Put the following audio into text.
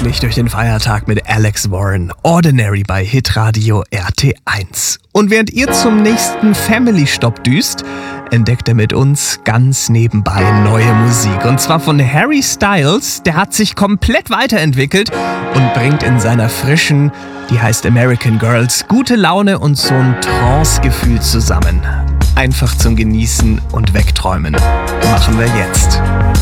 gemütlich durch den Feiertag mit Alex Warren. Ordinary bei Hitradio RT1. Und während ihr zum nächsten Family-Stopp düst, entdeckt er mit uns ganz nebenbei neue Musik. Und zwar von Harry Styles. Der hat sich komplett weiterentwickelt und bringt in seiner frischen, die heißt American Girls, gute Laune und so ein Trance-Gefühl zusammen. Einfach zum Genießen und Wegträumen. Machen wir jetzt.